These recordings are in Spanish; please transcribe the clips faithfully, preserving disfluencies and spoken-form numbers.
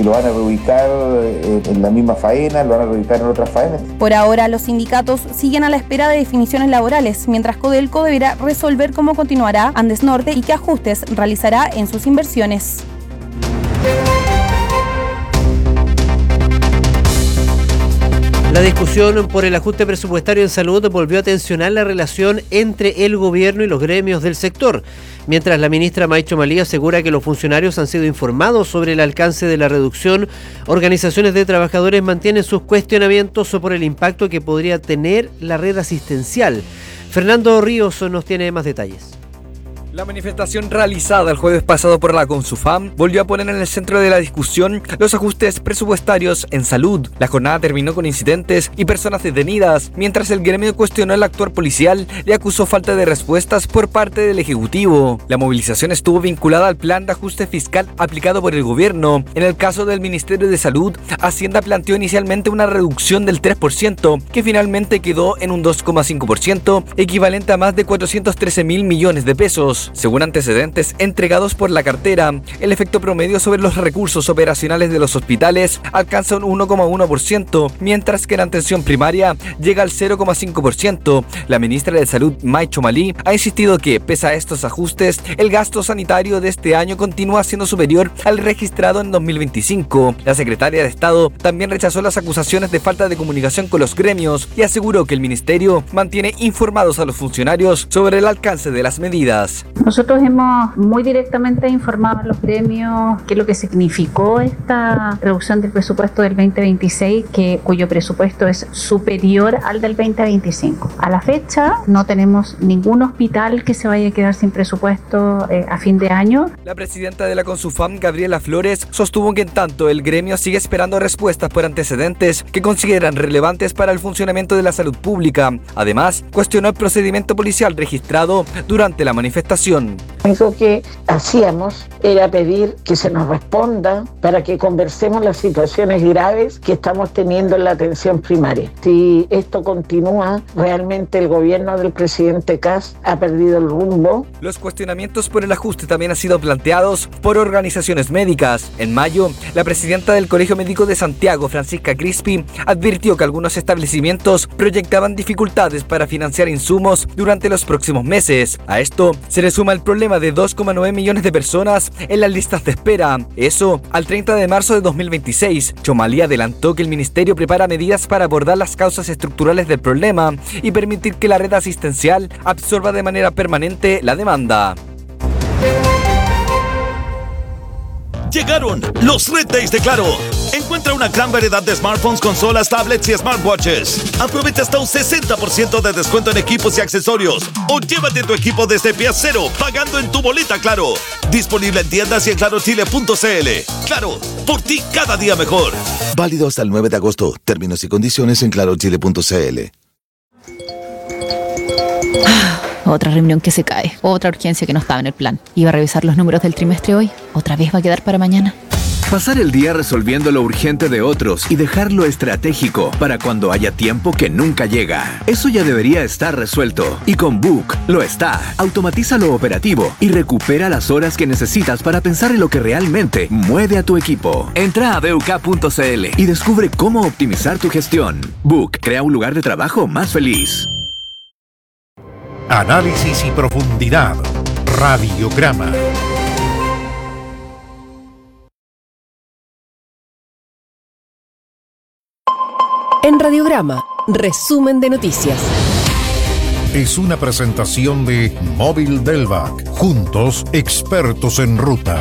lo van a reubicar en la misma faena, lo van a reubicar en otras faenas. Por ahora, los sindicatos siguen a la espera de definiciones laborales, mientras Codelco deberá resolver cómo continuará Andes Norte y qué ajustes realizará en sus inversiones. La discusión por el ajuste presupuestario en salud volvió a tensionar la relación entre el gobierno y los gremios del sector, mientras la ministra Maicho Malí asegura que los funcionarios han sido informados sobre el alcance de la reducción. Organizaciones de trabajadores mantienen sus cuestionamientos por el impacto que podría tener la red asistencial. Fernando Ríos nos tiene más detalles. La manifestación realizada el jueves pasado por la CONSUFAM volvió a poner en el centro de la discusión los ajustes presupuestarios en salud. La jornada terminó con incidentes y personas detenidas, mientras el gremio cuestionó el actuar policial y acusó falta de respuestas por parte del Ejecutivo. La movilización estuvo vinculada al plan de ajuste fiscal aplicado por el gobierno. En el caso del Ministerio de Salud, Hacienda planteó inicialmente una reducción del tres por ciento, que finalmente quedó en un dos coma cinco por ciento, equivalente a más de cuatrocientos trece mil millones de pesos. Según antecedentes entregados por la cartera, el efecto promedio sobre los recursos operacionales de los hospitales alcanza un uno coma uno por ciento, mientras que la atención primaria llega al cero coma cinco por ciento. La ministra de Salud, Maicho Malí, ha insistido que, pese a estos ajustes, el gasto sanitario de este año continúa siendo superior al registrado en dos mil veinticinco. La secretaria de Estado también rechazó las acusaciones de falta de comunicación con los gremios y aseguró que el ministerio mantiene informados a los funcionarios sobre el alcance de las medidas. Nosotros hemos muy directamente informado a los gremios qué es lo que significó esta reducción del presupuesto del veinte veintiséis, que, cuyo presupuesto es superior al del veinte veinticinco. A la fecha no tenemos ningún hospital que se vaya a quedar sin presupuesto eh, a fin de año. La presidenta de la CONSUFAM, Gabriela Flores, sostuvo que en tanto el gremio sigue esperando respuestas por antecedentes que consideran relevantes para el funcionamiento de la salud pública. Además, cuestionó el procedimiento policial registrado durante la manifestación. Lo único que hacíamos era pedir que se nos responda para que conversemos las situaciones graves que estamos teniendo en la atención primaria. Si esto continúa, realmente el gobierno del presidente Kast ha perdido el rumbo. Los cuestionamientos por el ajuste también han sido planteados por organizaciones médicas. En mayo, la presidenta del Colegio Médico de Santiago, Francisca Crispi, advirtió que algunos establecimientos proyectaban dificultades para financiar insumos durante los próximos meses. A esto se le suma el problema de dos coma nueve millones de personas en las listas de espera. Eso al treinta de marzo de dos mil veintiséis. Chomalí adelantó que el ministerio prepara medidas para abordar las causas estructurales del problema y permitir que la red asistencial absorba de manera permanente la demanda. Llegaron los Red Days de Claro. Encuentra una gran variedad de smartphones, consolas, tablets y smartwatches. Aprovecha hasta un sesenta por ciento de descuento en equipos y accesorios. O llévate tu equipo desde pie cero, pagando en tu boleta Claro. Disponible en tiendas y en claro chile punto c l. Claro, por ti cada día mejor. Válido hasta el nueve de agosto. Términos y condiciones en claro chile punto c l. Otra reunión que se cae, otra urgencia que no estaba en el plan. Iba a revisar los números del trimestre hoy, otra vez va a quedar para mañana. Pasar el día resolviendo lo urgente de otros y dejar lo estratégico para cuando haya tiempo que nunca llega. Eso ya debería estar resuelto. Y con Book lo está. Automatiza lo operativo y recupera las horas que necesitas para pensar en lo que realmente mueve a tu equipo. Entra a b u k punto c l y descubre cómo optimizar tu gestión. Book crea un lugar de trabajo más feliz. Análisis y profundidad. Radiograma. En Radiograma, resumen de noticias. Es una presentación de Móvil Delvac. Juntos, expertos en ruta.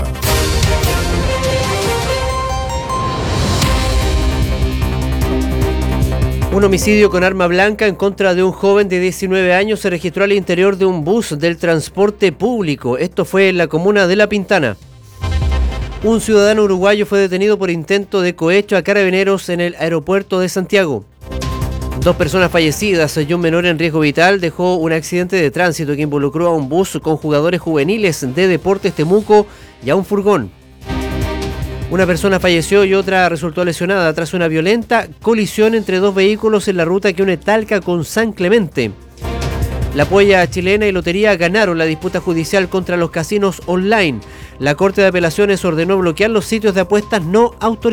Un homicidio con arma blanca en contra de un joven de diecinueve años se registró al interior de un bus del transporte público. Esto fue en la comuna de La Pintana. Un ciudadano uruguayo fue detenido por intento de cohecho a carabineros en el aeropuerto de Santiago. Dos personas fallecidas y un menor en riesgo vital dejó un accidente de tránsito que involucró a un bus con jugadores juveniles de Deportes Temuco y a un furgón. Una persona falleció y otra resultó lesionada tras una violenta colisión entre dos vehículos en la ruta que une Talca con San Clemente. La Polla Chilena y Lotería ganaron la disputa judicial contra los casinos online. La Corte de Apelaciones ordenó bloquear los sitios de apuestas no autorizados.